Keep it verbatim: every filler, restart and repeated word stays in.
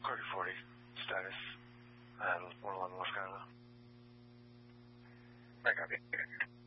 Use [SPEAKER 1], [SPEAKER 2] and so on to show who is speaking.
[SPEAKER 1] Corky forty, status at one eleven West Canada.
[SPEAKER 2] I copy.